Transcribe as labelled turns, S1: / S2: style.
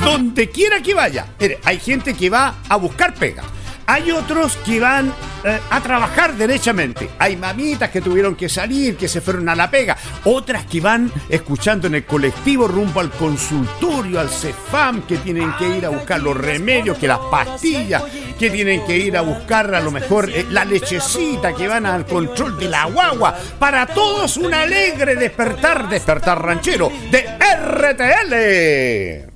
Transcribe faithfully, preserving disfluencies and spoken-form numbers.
S1: donde quiera que vaya. Mire, hay gente que va a buscar pega. Hay otros que van eh, a trabajar derechamente. Hay mamitas que tuvieron que salir, que se fueron a la pega. Otras que van escuchando en el colectivo rumbo al consultorio, al Cefam, que tienen que ir a buscar los remedios, que las pastillas, que tienen que ir a buscar a lo mejor eh, la lechecita, que van al control de la guagua. Para todos un alegre despertar, despertar ranchero de R T L.